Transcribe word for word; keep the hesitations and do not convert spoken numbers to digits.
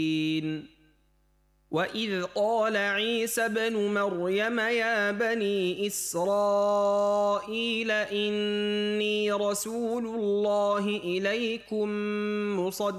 وَإِذْ قَالَ عِيسَى ابْنُ مَرْيَمَ يَا بَنِي إِسْرَائِيلَ إِنِّي رَسُولُ اللَّهِ إِلَيْكُمْ مُصَدِّقًا